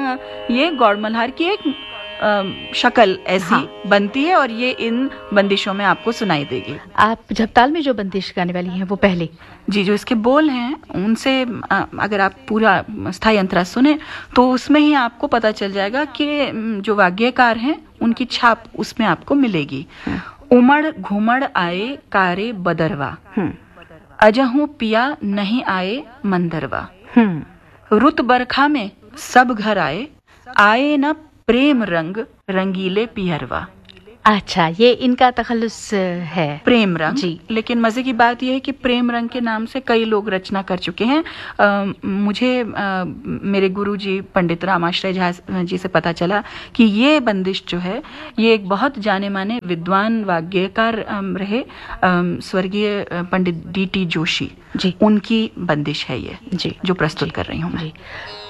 ये गौड़ मल्हार की एक शक्ल ऐसी बनती है और ये इन बंदिशों में आपको सुनाई देगी। आप झपताल में जो बंदिश गाने वाली हैं वो पहले जी, जो इसके बोल हैं उनसे अगर आप पूरा स्थाई अंतरा सुने तो उसमें ही आपको पता चल जाएगा कि जो वाग्यकार हैं उनकी छाप उसमें आपको मिलेगी। उमड़ घुमड़ आए कारे बदरवा, अजहू पिया नहीं आए मंदरवा, रुत बरखा में सब घर आए, आए न प्रेम रंग रंगीले पियरवा। अच्छा, ये इनका तखल्लुस है, प्रेम रंग जी। लेकिन मजे की बात यह है कि प्रेम रंग के नाम से कई लोग रचना कर चुके हैं। मुझे मेरे गुरुजी पंडित रामाश्रय झा जी से पता चला कि ये बंदिश जो है ये एक बहुत जाने माने विद्वान वाग्यकार रहे, स्वर्गीय पंडित D.T. जोशी जी, उनकी बंदिश है ये जी, जो प्रस्तुत कर रही हूँ मैं।